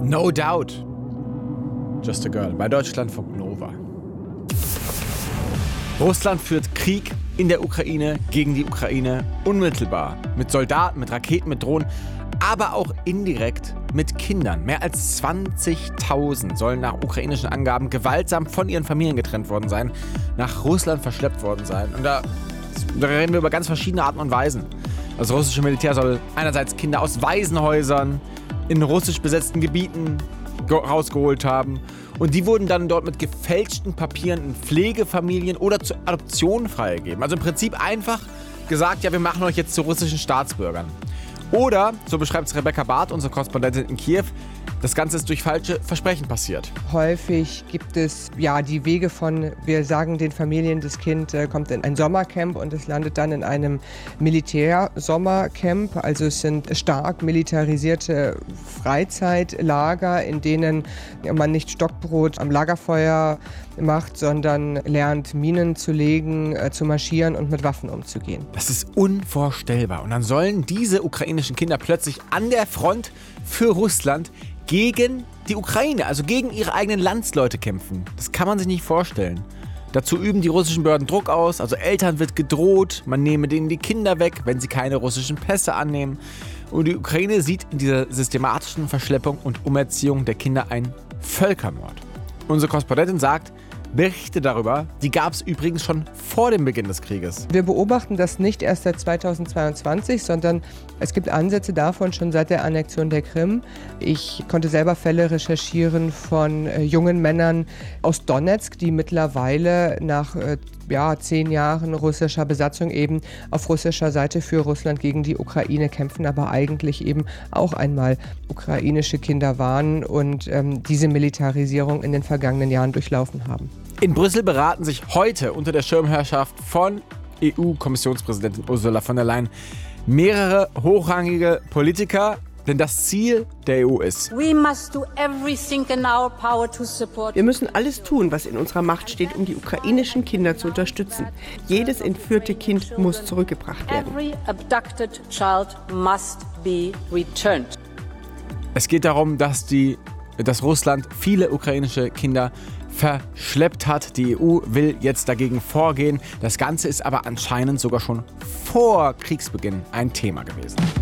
No Doubt. Just a Girl bei Deutschlandfunk Nova. Russland führt Krieg in der Ukraine gegen die Ukraine unmittelbar. Mit Soldaten, mit Raketen, mit Drohnen, aber auch indirekt mit Kindern. Mehr als 20.000 sollen nach ukrainischen Angaben gewaltsam von ihren Familien getrennt worden sein, nach Russland verschleppt worden sein. Und da reden wir über ganz verschiedene Arten und Weisen. Das russische Militär soll einerseits Kinder aus Waisenhäusern in russisch besetzten Gebieten rausgeholt haben. Und die wurden dann dort mit gefälschten Papieren in Pflegefamilien oder zur Adoption freigegeben. Also im Prinzip einfach gesagt, ja, wir machen euch jetzt zu russischen Staatsbürgern. Oder, so beschreibt es Rebecca Barth, unsere Korrespondentin in Kiew, das Ganze ist durch falsche Versprechen passiert. Häufig gibt es die Wege von, wir sagen den Familien, das Kind kommt in ein Sommercamp und es landet dann in einem Militärsommercamp. Also es sind stark militarisierte Freizeitlager, in denen man nicht Stockbrot am Lagerfeuer macht, sondern lernt, Minen zu legen, zu marschieren und mit Waffen umzugehen. Das ist unvorstellbar. Und dann sollen diese ukrainischen Kinder plötzlich an der Front für Russland gegen die Ukraine, also gegen ihre eigenen Landsleute kämpfen. Das kann man sich nicht vorstellen. Dazu üben die russischen Behörden Druck aus, also Eltern wird gedroht, man nehme denen die Kinder weg, wenn sie keine russischen Pässe annehmen. Und die Ukraine sieht in dieser systematischen Verschleppung und Umerziehung der Kinder einen Völkermord. Unsere Korrespondentin sagt, Berichte darüber, die gab es übrigens schon vor dem Beginn des Krieges. Wir beobachten das nicht erst seit 2022, sondern es gibt Ansätze davon schon seit der Annexion der Krim. Ich konnte selber Fälle recherchieren von jungen Männern aus Donezk, die mittlerweile nach 10 Jahren russischer Besatzung eben auf russischer Seite für Russland gegen die Ukraine kämpfen, aber eigentlich eben auch einmal ukrainische Kinder waren und diese Militarisierung in den vergangenen Jahren durchlaufen haben. In Brüssel beraten sich heute unter der Schirmherrschaft von EU-Kommissionspräsidentin Ursula von der Leyen mehrere hochrangige Politiker, denn das Ziel der EU ist: Wir müssen alles tun, was in unserer Macht steht, um die ukrainischen Kinder zu unterstützen. Jedes entführte Kind muss zurückgebracht werden. Es geht darum, dass Russland viele ukrainische Kinder verschleppt hat. Die EU will jetzt dagegen vorgehen. Das Ganze ist aber anscheinend sogar schon vor Kriegsbeginn ein Thema gewesen.